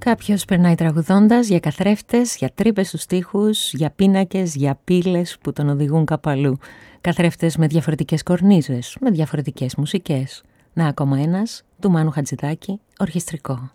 Κάποιος περνάει τραγουδώντας για καθρέφτες, για τρύπες στους τοίχους, για πίνακες, για πύλες που τον οδηγούν κάπου αλλού. Καθρέφτες με διαφορετικές κορνίζες, με διαφορετικές μουσικές. Να ακόμα ένας, του Μάνου Χατζηδάκη, ορχιστρικό.